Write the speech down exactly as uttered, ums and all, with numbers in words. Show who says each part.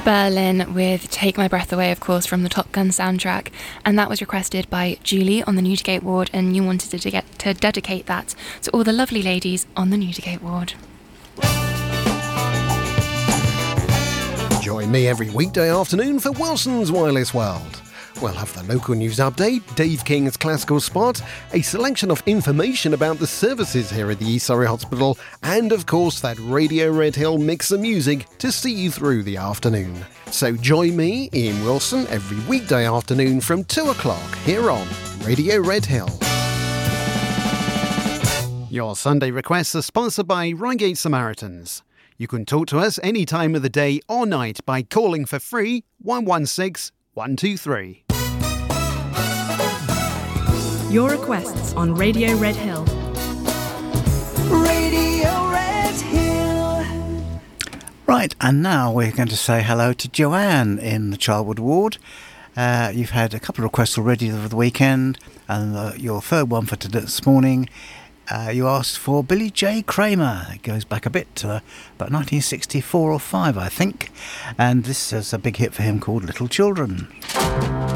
Speaker 1: Berlin with Take My Breath Away, of course, from the Top Gun soundtrack, and that was requested by Julie on the Newdigate ward, and you wanted to, get, to dedicate that to all the lovely ladies on the Newdigate ward.
Speaker 2: Join me every weekday afternoon for Wilson's Wireless World. We'll have the local news update, Dave King's classical spot, a selection of information about the services here at the East Surrey Hospital, and of course that Radio Red Hill mix of music to see you through the afternoon. So join me, Ian Wilson, every weekday afternoon from two o'clock here on Radio Red Hill. Your Sunday requests are sponsored by Reigate Samaritans. You can talk to us any time of the day or night by calling for free one one six one two three.
Speaker 3: Your requests on Radio Red Hill.
Speaker 4: Radio Red Hill. Right, and now we're going to say hello to Joanne in the Childwood ward. Uh, you've had a couple of requests already over the weekend, and uh, your third one for today, this morning. Uh, you asked for Billy J. Kramer. It goes back a bit to uh, about nineteen sixty-four or five, I think. And this is a big hit for him called Little Children.